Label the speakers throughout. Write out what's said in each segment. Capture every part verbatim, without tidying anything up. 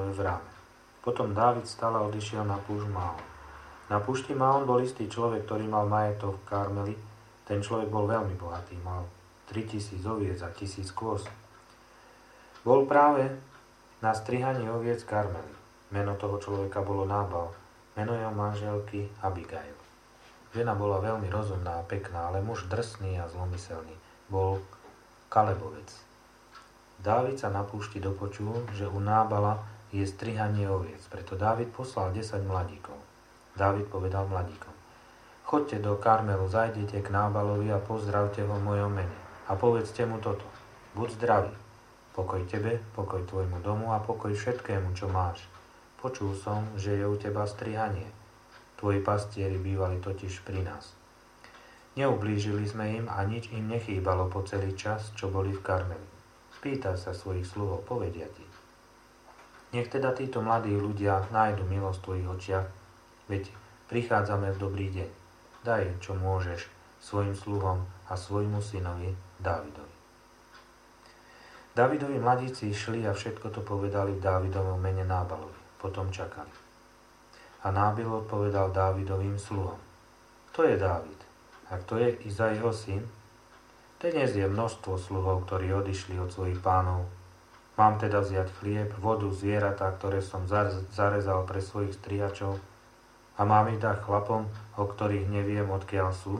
Speaker 1: Nábalovej v Ráme. Potom Dávid stal a odišiel na púšť Maón. Na púšti Maón bol istý človek, ktorý mal majetok v Karmeli. Ten človek bol veľmi bohatý, mal tritisíc oviec a tisíc kôz. Bol práve na strihaní oviec v Karmeli. Meno toho človeka bolo Nábal, meno jeho manželky Abigail. Žena bola veľmi rozumná a pekná, ale muž drsný a zlomyselný. Bol Kalebovec. Dávid sa na púšti dopočul, že u Nábala je strihanie oviec, preto Dávid poslal desať mladíkov. Dávid povedal mladíkom: Choďte do Karmelu, zajdete k Nábalovi a pozdravte ho v mojom mene. A povedzte mu toto: Buď zdravý, pokoj tebe, pokoj tvojmu domu a pokoj všetkému, čo máš. Počul som, že je u teba strihanie. Tvoji pastieri bývali totiž pri nás. Neublížili sme im a nič im nechýbalo po celý čas, čo boli v Karmeli. Spýtaj sa svojich sluhov, povedia ti. Nech teda títo mladí ľudia nájdu milosť v tvojich očiach, veď prichádzame v dobrý deň. Daj, čo môžeš, svojim sluhom a svojmu synovi Dávidovi. Dávidovi mladíci išli a všetko to povedali v Dávidovom mene Nábalovi. Potom čakali. A Nábil odpovedal Dávidovým sluhom: Kto je Dávid? A kto je Izaiho syn? Dnes je množstvo sluhov, ktorí odišli od svojich pánov. Mám teda vziať chlieb, vodu, zvieratá, ktoré som zarezal pre svojich strihačov, a mám ich dať chlapom, o ktorých neviem, odkiaľ sú?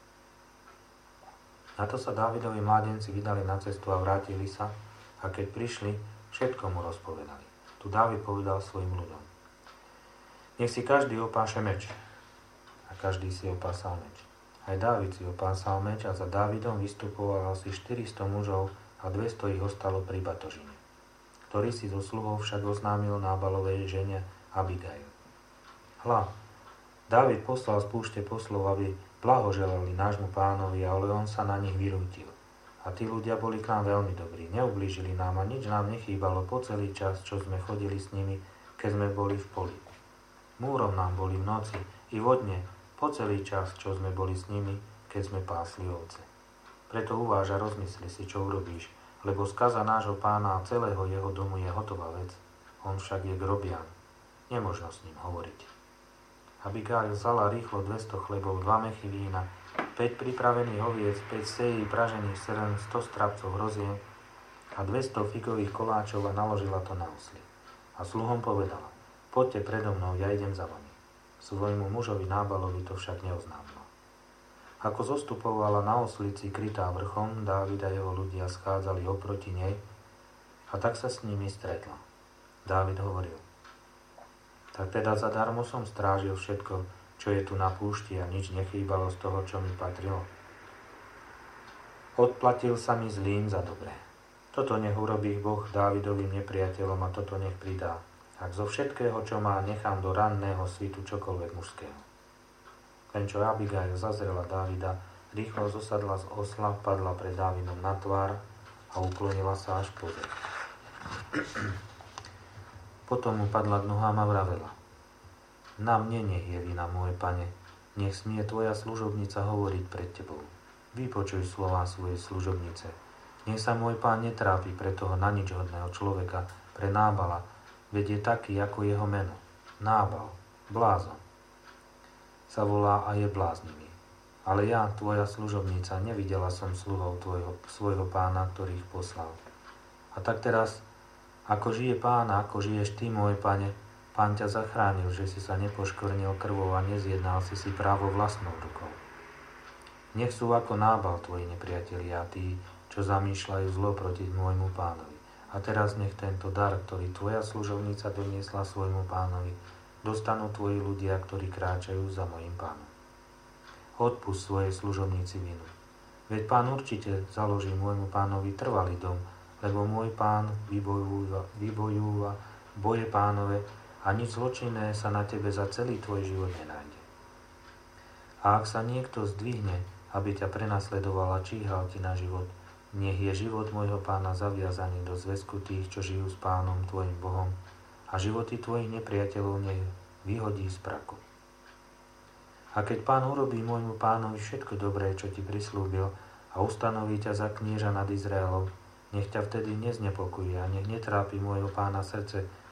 Speaker 1: Na to sa Dávidovi mládenci vydali na cestu a vrátili sa, a keď prišli, všetko mu rozpovedali. Tu Dávid povedal svojim ľuďom: Nech si každý opáše meč. A každý si opásal meč. Aj Dávid si opásal meč a za Dávidom vystupovalo asi štyristo mužov a dvesto ich ostalo pri batožine, ktorý si zo sluhov však oznámil Nábalovej žene Abigail. Hľa, Dávid poslal z púšte poslov, aby blahoželali nášmu pánovi, ale on sa na nich vyrútil. A tí ľudia boli k nám veľmi dobrí, neublížili nám a nič nám nechýbalo po celý čas, čo sme chodili s nimi, keď sme boli v poli. Múrom nám boli v noci i vodne po celý čas, čo sme boli s nimi, keď sme pásli ovce. Preto uváž a rozmysli si, čo urobíš, lebo skaza nášho pána a celého jeho domu je hotová vec. On však je grobian. Nemožno s ním hovoriť. Abigail vzala rýchlo dvesto chlebov, dva mechy vína, päť pripravených oviec, päť sejí pražených srn, sto strapcov hrozien a dvesto figových koláčov a naložila to na osly. A sluhom povedala: Poďte predo mnou, ja idem za vami. Svojmu mužovi Nábalovi to však neoznámila. Ako zostupovala na oslici krytá vrchom, Dávid a jeho ľudia schádzali oproti nej a tak sa s nimi stretla. Dávid hovoril: Tak teda zadarmo som strážil všetko, čo je tu na púšti a nič nechýbalo z toho, čo mi patrilo. Odplatil sa mi zlým za dobré. Toto nech urobí Boh Dávidovým nepriateľom a toto nech pridá, ak zo všetkého, čo má, nechám do ranného svitu čokoľvek mužského. Len čo Abigail zazrela Dávida, rýchlo zosadla z osla, padla pred Dávidom na tvár a uklonila sa až po zem. Potom mu padla k nohám a vravela: Na mne nech je vina, môj pane, nech smie tvoja služobnica hovoriť pred tebou. Vypočuj slová svojej služobnice. Nech sa môj pán netrápi pre toho na nič hodného človeka, pre Nábala, veď je taký ako jeho meno. Nábal, blázon, sa volá a je bláznivý. Ale ja, tvoja služobnica, nevidela som sluhov tvojho, svojho pána, ktorý ich poslal. A tak teraz, ako žije pán, ako žiješ ty, môj pane, pán ťa zachránil, že si sa nepoškvrnil krvou a nezjednal si si právo vlastnou rukou. Nech sú ako Nábal tvoji nepriatelia a tí, čo zamýšľajú zlo proti môjmu pánovi. A teraz nech tento dar, ktorý tvoja služovnica doniesla svojmu pánovi, dostanú tvoji ľudia, ktorí kráčajú za mojim pánom. Odpusť svojej služovníci vinu. Veď pán určite založí môjmu pánovi trvalý dom, lebo môj pán vybojúva, vybojúva boje pánove a nič zločinné sa na tebe za celý tvoj život nenájde. A ak sa niekto zdvihne, aby ťa prenasledoval a číhal ti na život, nech je život môjho pána zaviazaný do zväzku tých, čo žijú s pánom tvojim Bohom, a životy tvojich nepriateľov nech vyhodí z praku. A keď pán urobí môjmu pánovi všetko dobré, čo ti prislúbil, a ustanoví ťa za knieža nad Izraelom, nech ťa vtedy neznepokuje a nech netrápi môjho pána srdce,